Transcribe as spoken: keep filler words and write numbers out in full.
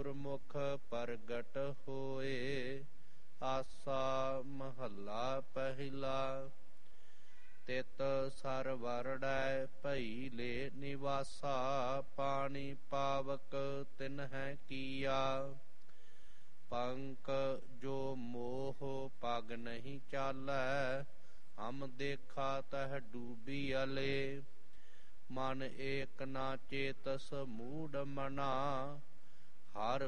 ਗੁਰਮੁਖ ਪ੍ਰਗਟ ਹੋਏ। ਆਸਾ ਮਹੱਲਾ ਪਹਿਲਾ। ਤਿਤ ਸਰ ਵਰੜੈ ਭਈ ਲੈ ਨਿਵਾਸਾ। ਪਾਣੀ ਪਾਵਕ ਤਿਨਹਿ ਕੀਆ। ਪੰਕ ਜੋ ਮੋਹ ਪਗ ਨਹੀਂ ਚਾਲੈ। ਹਮ ਦੇਖਾ ਤਹ ਡੂਬੀ ਅਲੇ। ਮਨ ਏਕ ਨਾ ਚੇਤਸ ਮੂਢ ਮਨਾ। ਹਰ